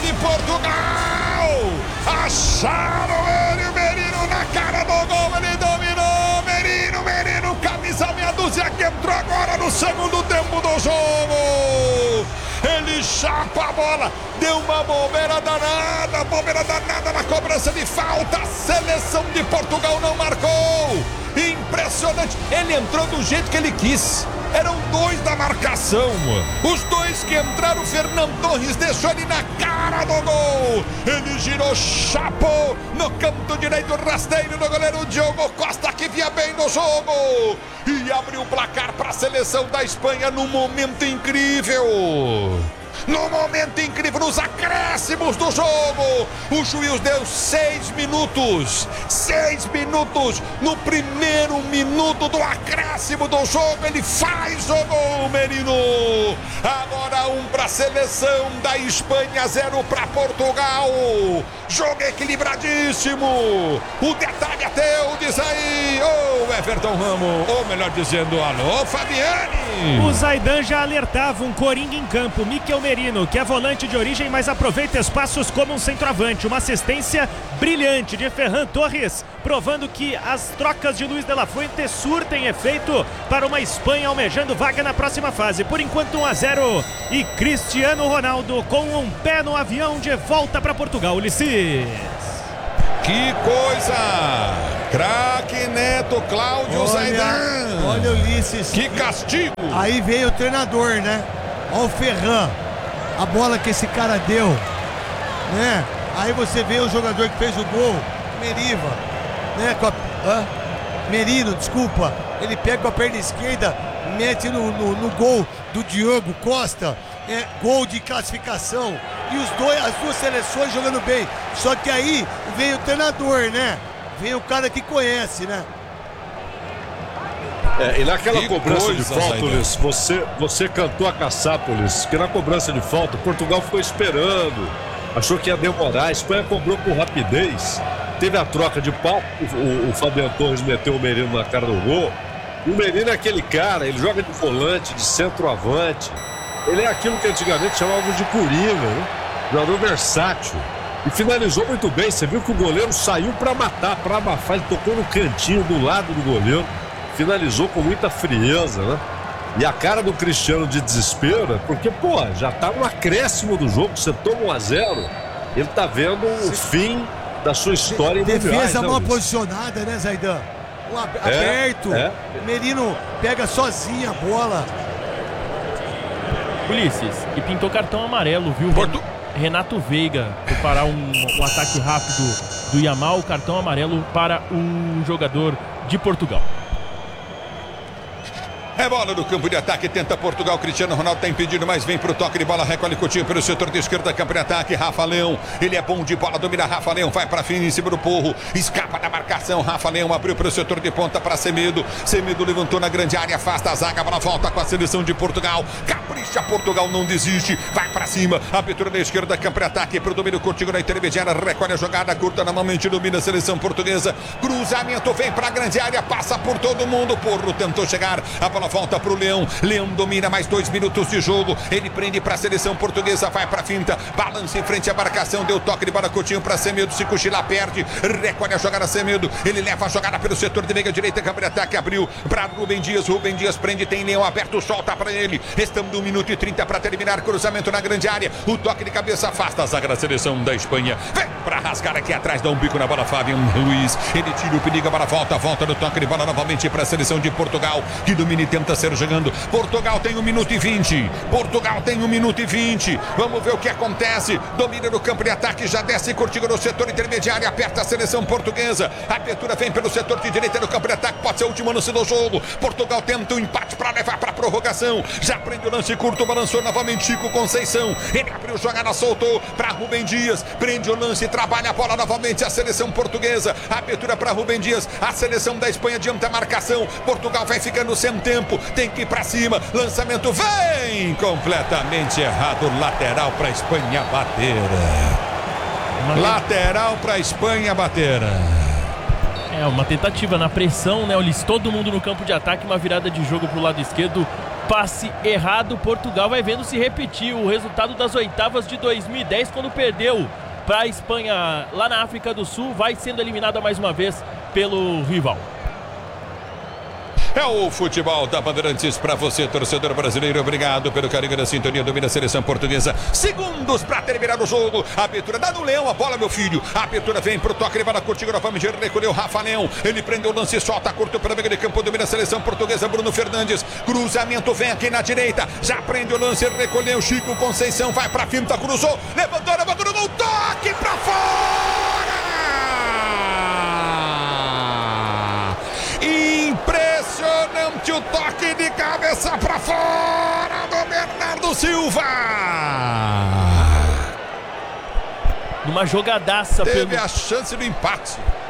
de Portugal. Acharam ele, o Merino na cara do gol, ele dominou. Merino, camisa meia dúzia que entrou agora no segundo tempo do jogo. Ele chapa a bola, deu uma bobeira danada na cobrança de falta. A seleção de Portugal não marcou. Impressionante, ele entrou do jeito que ele quis. Eram dois da marcação. Os dois que entraram, o Fernando Torres deixou ele na cara do gol. Ele girou, chapou no canto direito, rasteiro do goleiro Diogo Costa, que via bem no jogo. E abriu o placar para a seleção da Espanha num momento incrível. No momento incrível, nos acréscimos do jogo, o juiz deu 6 minutos. 6 minutos no primeiro minuto do acréscimo do jogo. Ele faz o gol, Merino. Agora 1 para a seleção da Espanha, 0 para Portugal. Jogo equilibradíssimo. O detalhe é teu, diz aí, Everton Ramos, ou melhor dizendo, alô, Fabiane. O Zaidan já alertava um coringa em campo, Mikel Merino, que é volante de origem, mas aproveita espaços como um centroavante. Uma assistência brilhante de Ferran Torres, provando que as trocas de Luis de la Fuente surtem efeito para uma Espanha almejando vaga na próxima fase. Por enquanto 1-0 e Cristiano Ronaldo com um pé no avião de volta para Portugal, Ulisses. Que coisa! Craque Neto, Cláudio Zaidan. Olha, Ulisses. Que castigo! Aí veio o treinador, né? Olha o Ferran. A bola que esse cara deu, né? Aí você vê o jogador que fez o gol, Meriva, né? Merino, desculpa. Ele pega com a perna esquerda, mete no gol do Diogo Costa. Gol de classificação. E as duas seleções jogando bem. Só que aí veio o treinador, né? Veio o cara que conhece, né? E naquela que cobrança coisa, de falta, Ulisses, você cantou a caçapa, Ulisses, que na cobrança de falta, Portugal ficou esperando, achou que ia demorar, a Espanha cobrou com rapidez, teve a troca de pau, o Fabiano Torres meteu o Merino na cara do gol. E o Merino é aquele cara, ele joga de volante, de centroavante, ele é aquilo que antigamente chamavam de coringa, né? Jogador versátil. E finalizou muito bem, você viu que o goleiro saiu para matar, para abafar, ele tocou no cantinho do lado do goleiro. Finalizou com muita frieza, né? E a cara do Cristiano de desespero, porque, já tá no acréscimo do jogo, você toma 1-0, ele tá vendo o fim da sua história em mundiais. Defesa mal posicionada, né, Zaidan? Aberto, Merino pega sozinho a bola. Ulisses, e pintou cartão amarelo, viu? Renato Veiga preparar um ataque rápido do Yamal, cartão amarelo para o jogador de Portugal. É bola no campo de ataque, tenta Portugal, Cristiano Ronaldo está impedido, mas vem pro toque de bola, recolhe Coutinho pelo setor de esquerda, campo de ataque, Rafa Leão, ele é bom de bola, domina Rafa Leão, vai pra fim em cima do Porro, escapa da marcação, Rafa Leão abriu pro setor de ponta para Semedo levantou na grande área, afasta a zaga, bola volta com a seleção de Portugal, capricha Portugal, não desiste, vai pra cima, abertura da esquerda, campo de ataque, pro domínio Coutinho na intermediária, recolhe a jogada, curta na mão, domina a seleção portuguesa, cruzamento, vem pra grande área, passa por todo mundo, Porro tentou chegar, a bola volta pro Leão, Leão domina, mais 2 minutos de jogo, ele prende pra seleção portuguesa, vai pra finta, balança em frente à marcação, deu toque de bola, Coutinho pra Semedo, se cochilar, perde, recolhe a jogada Semedo, ele leva a jogada pelo setor de meia direita, campo de ataque, abriu pra Rubem Dias prende, tem Leão aberto, solta pra ele, estamos no 1 minuto e 30 pra terminar, cruzamento na grande área, o toque de cabeça afasta a zaga da seleção da Espanha, vem pra rasgar aqui atrás, dá um bico na bola, Fábio Ruiz, ele tira o perigo, a bola volta no toque de bola novamente pra seleção de Portugal, que domina e tenta ser jogando. Portugal tem 1 minuto e 20. Portugal tem 1 minuto e 20. Vamos ver o que acontece. Domina no campo de ataque, já desce curtindo no setor intermediário, aperta a seleção portuguesa. A abertura vem pelo setor de direita no campo de ataque, pode ser o último lance do jogo. Portugal tenta um empate para levar para prorrogação. Já prende o lance curto, balançou novamente Chico Conceição. Ele abriu jogada, soltou para Rubem Dias. Prende o lance, trabalha a bola novamente a seleção portuguesa. A abertura para Rubem Dias. A seleção da Espanha adianta a marcação. Portugal vai ficando sem tempo. Tem que ir para cima. Lançamento vem completamente errado. Lateral para Espanha bater. Lateral para Espanha bater. É uma tentativa na pressão, né? Todo mundo no campo de ataque, uma virada de jogo pro lado esquerdo. passe errado, Portugal vai vendo se repetir o resultado das oitavas de 2010, quando perdeu para a Espanha lá na África do Sul, vai sendo eliminada mais uma vez pelo rival. É o futebol da Bandeirantes para você, torcedor brasileiro. Obrigado pelo carinho da sintonia. Domina a seleção portuguesa. Segundos para terminar o jogo. A abertura dá no Leão. A bola, meu filho. A abertura vem pro toque. Ele vai na curtinha. Novamente recolheu Rafa Leão. Ele prendeu o lance. Solta curto pela meio de campo. Domina a seleção portuguesa. Bruno Fernandes. Cruzamento vem aqui na direita. Já prende o lance. Recolheu Chico Conceição. Vai para finta. Cruzou. Levantou. No toque para fora. Impressionante o toque de cabeça para fora do Bernardo Silva. Numa jogadaça. Teve a chance do empate.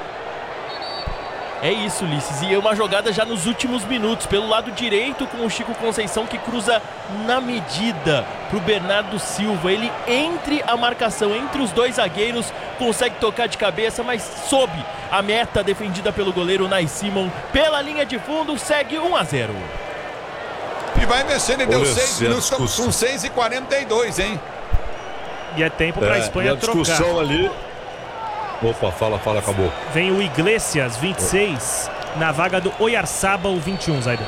É isso, Ulisses. E é uma jogada já nos últimos minutos. Pelo lado direito com o Chico Conceição, que cruza na medida pro Bernardo Silva. Ele entre a marcação, entre os dois zagueiros, consegue tocar de cabeça, mas sob a meta defendida pelo goleiro Unai Simon. Pela linha de fundo, segue 1-0. E vai mexendo, ele deu Olha, 6 minutos com 6:42, hein? E é tempo para a Espanha trocar. Discussão ali. Opa, fala, acabou. Vem o Iglesias, 26, na vaga do Oyarzabal, 21, Zaidan.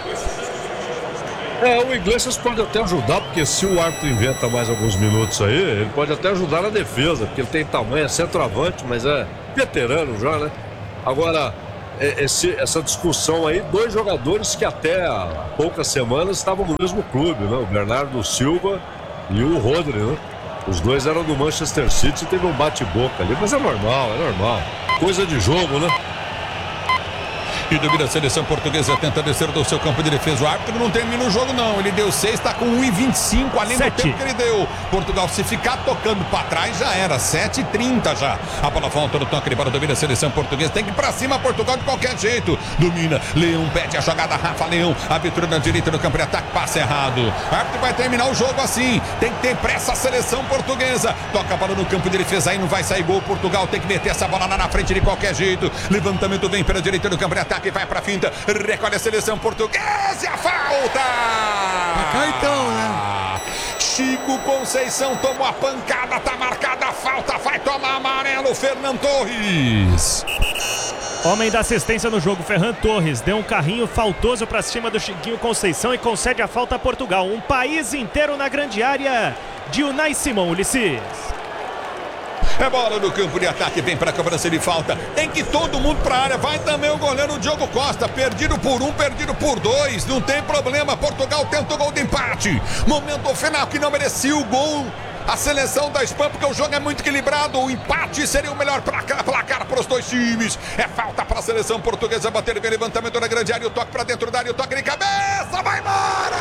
O Iglesias pode até ajudar, porque se o árbitro inventa mais alguns minutos aí, ele pode até ajudar na defesa, porque ele tem tamanho, é centroavante, mas é veterano já, né? Agora, essa discussão aí, dois jogadores que até há poucas semanas estavam no mesmo clube, né? O Bernardo Silva e o Rodri, né? Os dois eram do Manchester City e teve um bate-boca ali, mas é normal. Coisa de jogo, né? E domina a seleção portuguesa, tenta descer do seu campo de defesa. O árbitro não termina o jogo, não. Ele deu 6, está com 1:25, além do tempo que ele deu. Portugal, se ficar tocando para trás, já era. 7:30 já. A bola volta no toque de bola, domina a seleção portuguesa. Tem que ir para cima, Portugal, de qualquer jeito. Domina. Leão pede a jogada. Rafa Leão. Abertura na direita no campo de ataque. Passe errado. O árbitro vai terminar o jogo assim. Tem que ter pressa a seleção portuguesa. Toca a bola no campo de defesa. Aí não vai sair gol. Portugal tem que meter essa bola lá na frente de qualquer jeito. Levantamento vem pela direita no campo de ataque. Que vai pra finta, recolhe a seleção portuguesa e a falta! Pra cá então, né? Chico Conceição tomou a pancada, tá marcada a falta, vai tomar amarelo, Fernan Torres. Homem da assistência no jogo, Ferran Torres, deu um carrinho faltoso pra cima do Chiquinho Conceição e concede a falta a Portugal. Um país inteiro na grande área de Unai Simon, Ulisses. É bola no campo de ataque, vem para a cobrança de falta. Tem que ir todo mundo para a área. Vai também o goleiro Diogo Costa. Perdido por 1, perdido por 2. Não tem problema. Portugal tenta o gol de empate. Momento final que não merecia o gol. A seleção da Espanha, porque o jogo é muito equilibrado. O empate seria o melhor placar para os dois times. É falta para a seleção portuguesa bater bem. Levantamento na grande área. O toque para dentro da área. O toque de cabeça. Vai embora!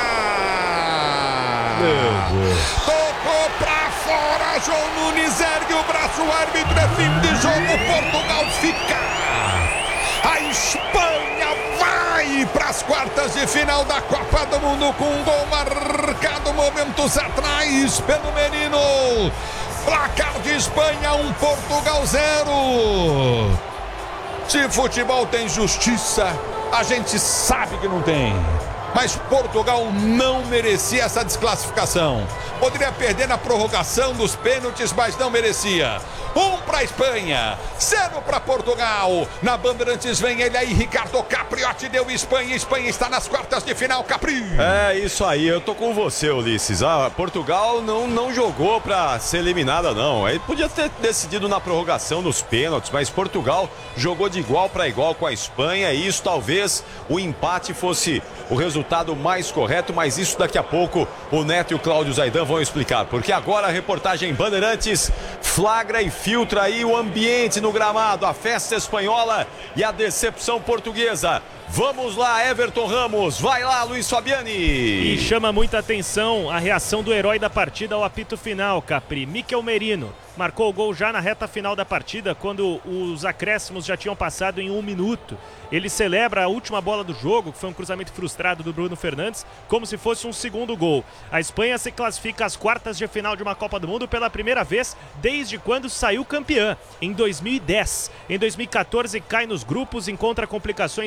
Tocou para fora. João Nunes ergue o braço. O árbitro, é fim de jogo. Portugal fica. A Espanha vai para as quartas de final da Copa do Mundo com um gol marcado momentos atrás pelo Merino. Placar de Espanha 1, Portugal 0. Se futebol tem justiça, a gente sabe que não tem. Mas Portugal não merecia essa desclassificação. Poderia perder na prorrogação dos pênaltis, mas não merecia. 1 para a Espanha, 0 para Portugal. Na Bandeirantes vem ele aí, Ricardo Capriotti deu Espanha. Espanha está nas quartas de final, Capri. É isso aí, eu tô com você, Ulisses. Portugal não jogou para ser eliminada, não. Ele podia ter decidido na prorrogação dos pênaltis, mas Portugal jogou de igual para igual com a Espanha. E isso talvez o empate fosse o resultado mais correto, mas isso daqui a pouco o Neto e o Cláudio Zaidan vão explicar, porque agora a reportagem Bandeirantes flagra e filtra aí o ambiente no gramado, a festa espanhola e a decepção portuguesa. Vamos lá, Everton Ramos, vai lá, Luiz Fabiani. E chama muita atenção a reação do herói da partida ao apito final, Capri, Mikel Merino. Marcou o gol já na reta final da partida, quando os acréscimos já tinham passado em 1 minuto. Ele celebra a última bola do jogo, que foi um cruzamento frustrado do Bruno Fernandes, como se fosse um segundo gol. A Espanha se classifica às quartas de final de uma Copa do Mundo pela primeira vez desde quando saiu campeã, em 2010. Em 2014 cai nos grupos, encontra complicações em 18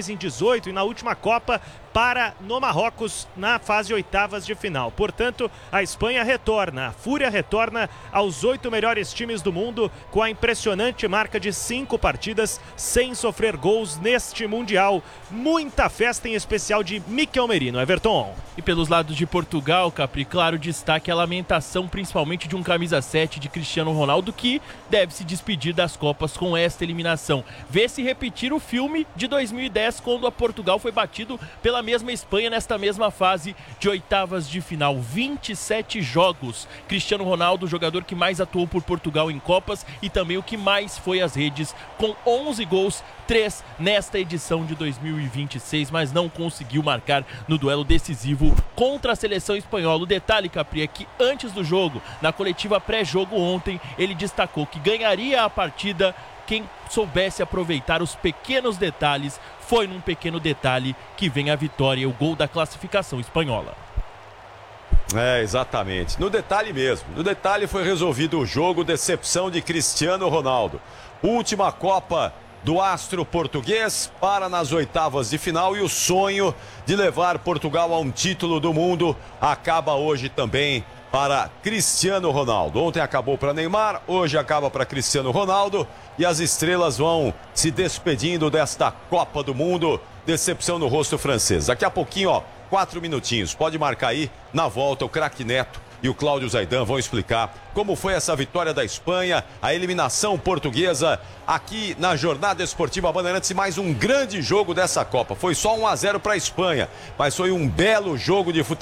2018 e na última Copa para no Marrocos na fase oitavas de final. Portanto, a Espanha retorna, a Fúria retorna aos 8 melhores times do mundo com a impressionante marca de 5 partidas sem sofrer gols neste Mundial. Muita festa em especial de Mikel Merino. Everton. E pelos lados de Portugal, Capri, claro, destaque a lamentação principalmente de um camisa 7 de Cristiano Ronaldo que deve se despedir das Copas com esta eliminação. Vê-se repetir o filme de 2010 quando a Portugal foi batido pela mesma Espanha nesta mesma fase de oitavas de final. 27 jogos. Cristiano Ronaldo, o jogador que mais atuou por Portugal em Copas e também o que mais foi às redes, com 11 gols, 3 nesta edição de 2026, mas não conseguiu marcar no duelo decisivo contra a seleção espanhola. O detalhe, Capri, é que antes do jogo, na coletiva pré-jogo ontem, ele destacou que ganharia a partida quem soubesse aproveitar os pequenos detalhes. Foi num pequeno detalhe que vem a vitória e o gol da classificação espanhola. É, exatamente. No detalhe mesmo. No detalhe foi resolvido o jogo, decepção de Cristiano Ronaldo. Última Copa do astro português para nas oitavas de final e o sonho de levar Portugal a um título do mundo acaba hoje também para Cristiano Ronaldo. Ontem acabou para Neymar, hoje acaba para Cristiano Ronaldo e as estrelas vão se despedindo desta Copa do Mundo. Decepção no rosto francês. Daqui a pouquinho, ó, 4 minutinhos. Pode marcar aí, na volta, o craque Neto e o Cláudio Zaidan vão explicar como foi essa vitória da Espanha, a eliminação portuguesa aqui na Jornada Esportiva Bandeirantes. Mais um grande jogo dessa Copa. Foi só 1-0 para a Espanha, mas foi um belo jogo de futebol.